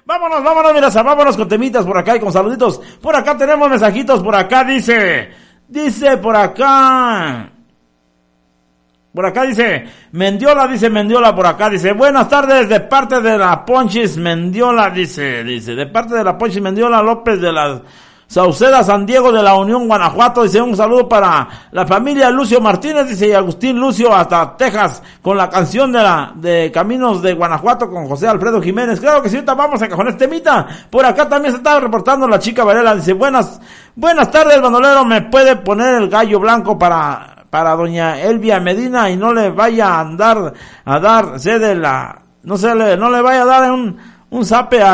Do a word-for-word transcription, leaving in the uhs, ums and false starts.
Vámonos, vámonos, mira, vámonos con temitas por acá y con saluditos. Por acá tenemos mensajitos, por acá dice, dice por acá, por acá dice, Mendiola, dice Mendiola por acá, dice, buenas tardes de parte de la Ponchis Mendiola, dice, dice, de parte de la Ponchis Mendiola López de la Sauceda San Diego de la Unión Guanajuato, dice un saludo para la familia Lucio Martínez, dice, y Agustín Lucio hasta Texas, con la canción de la, de Caminos de Guanajuato con José Alfredo Jiménez. Claro que sí, ahorita vamos a con este temita. Por acá también se estaba reportando la chica Varela, dice, buenas, buenas tardes, bandolero, me puede poner el gallo blanco para, para doña Elvia Medina y no le vaya a andar, a dar, sé de la, no sé, no le vaya a dar un, un zape a